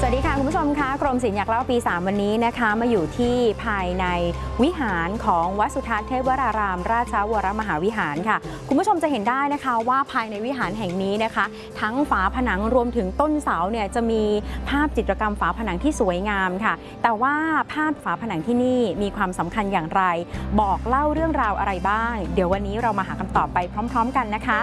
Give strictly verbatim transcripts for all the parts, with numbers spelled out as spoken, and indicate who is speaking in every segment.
Speaker 1: วัสดีค่ะคุณผู้ชมคะกรมศิลป์อยากเล่าปีสามวันนี้นะคะมาอยู่ที่ภายในวิหารของวัดสุทัศน์เทพวรารามราชวรมหาวิหารค่ะคุณผู้ชมจะเห็นได้นะคะว่าภายในวิหารแห่งนี้นะคะทั้งฝาผนังรวมถึงต้นเสาเนี่ยจะมีภาพจิตรกรรมฝาผนังที่สวยงามค่ะแต่ว่าภาพฝาผนังที่นี่มีความสำคัญอย่างไรบอกเล่าเรื่องราวอะไรบ้างเดี๋ยววันนี้เรามาหาคำตอบไปพร้อมๆกันนะคะ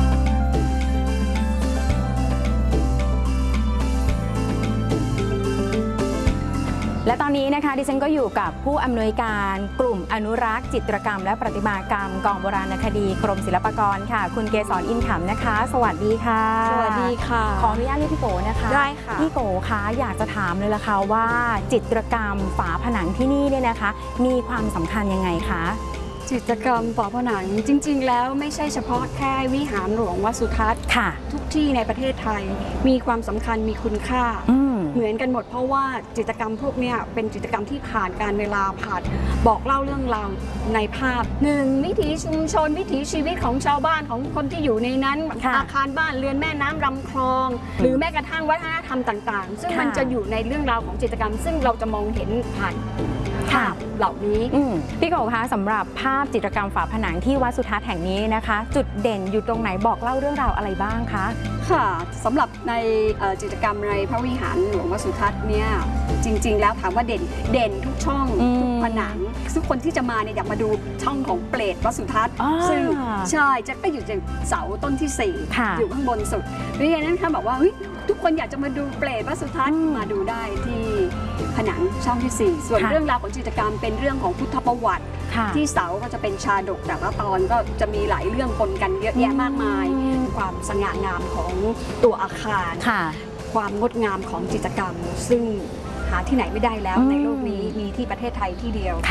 Speaker 1: และตอนนี้นะคะดิฉันก็อยู่กับผู้อำนวยการกลุ่มอนุรักษ์จิตรกรรมและประติมากรรมกองโบราณคดีกรมศิลปากรค่ะคุณเกษรอินขำนะคะสวัสดีค่ะ
Speaker 2: สวัสดีค่ะ
Speaker 1: ขออนุญาตเรียกพี่โกนะคะ
Speaker 2: ได้ค่ะ
Speaker 1: พี่โกคะอยากจะถามเลยละค่ะว่าจิตรกรรมฝาผนังที่นี่เนี่ยนะคะมีความสำคัญยังไงคะ
Speaker 2: จิตรกรรมฝาผนังจริงๆแล้วไม่ใช่เฉพาะแค่วิหารหลวงวัดสุทัศน์
Speaker 1: ค่ะ
Speaker 2: ทุกที่ในประเทศไทยมีความสำคัญมีคุณค่าเหมือนกันหมดเพราะว่าจิตรกรรมพวกนี้เป็นจิตรกรรมที่ผ่านการเวลาผ่านบอกเล่าเรื่องราวในภาพหนึ่งวิถีชุมชนวิถีชีวิตของชาวบ้านของคนที่อยู่ในนั้นอาคารบ้านเรือนแม่น้ำลำคลองหรือแม้กระทั่งวัฒนธรรมต่างๆซึ่งมันจะอยู่ในเรื่องราวของจิตรกรรมซึ่งเราจะมองเห็นผ่านภาพเหล่านี้
Speaker 1: พี่โกคะสำหรับภาพจิตรกรรมฝาผนังที่วัดสุทัศน์แห่งนี้นะคะจุดเด่นอยู่ตรงไหนบอกเล่าเรื่องราวอะไรบ้างคะ
Speaker 2: ค่ะสำหรับในจิตรกรรมในพระวิหารหลวงวัดสุทัศน์เนี่ยจริงๆแล้วถามว่าเด่นเด่นทุกช่องทุกผนังทุกคนที่จะมาเนี่ยอยากมาดูช่องของเปรตวัดสุทัศน์ซึ่งใช่จะก็อยู่จากเสาต้นที่สี่อยู่ข้างบนสุดเพราะฉะนั้นท่านบอกว่าทุกคนอยากจะมาดูเปรตวัดสุทัศน์มาดูได้ที่ผนังช่องที่สี่ส่วนเรื่องราวของจิตรกรรมเป็นเรื่องของพุทธประวัติที่เสาก็จะเป็นชาดกแต่ละตอนก็จะมีหลายเรื่องปนกันเยอะแยะมากมายความสง่างามของตัวอาคารความงดงามของจิตรกรรมซึ่งหาที่ไหนไม่ได้แล้วในโลกนี้มีที่ประเทศไทยที่เดียว